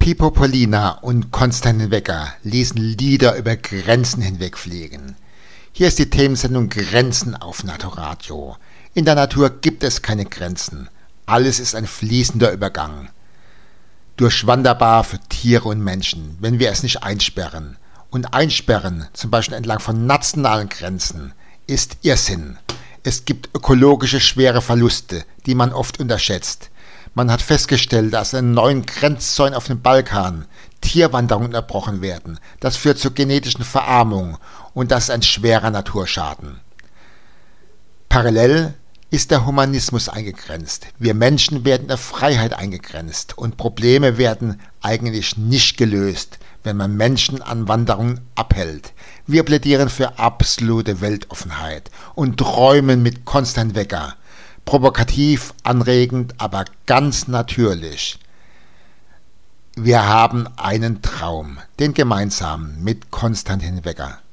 Pipo Pollina und Konstantin Wecker ließen Lieder über Grenzen hinweg fliegen. Hier ist die Themensendung Grenzen auf Naturradio. In der Natur gibt es keine Grenzen. Alles ist ein fließender Übergang. Durchwanderbar für Tiere und Menschen, wenn wir es nicht einsperren. Und einsperren, zum Beispiel entlang von nationalen Grenzen, ist Irrsinn. Es gibt ökologische schwere Verluste, die man oft unterschätzt. Man hat festgestellt, dass in neuen Grenzzäunen auf dem Balkan Tierwanderungen unterbrochen werden. Das führt zur genetischen Verarmung und das ist ein schwerer Naturschaden. Parallel ist der Humanismus eingegrenzt. Wir Menschen werden in der Freiheit eingegrenzt und Probleme werden eigentlich nicht gelöst, wenn man Menschen an Wanderungen abhält. Wir plädieren für absolute Weltoffenheit und träumen mit Konstantin Wecker. Provokativ, anregend, aber ganz natürlich. Wir haben einen Traum, den gemeinsamen mit Konstantin Wecker.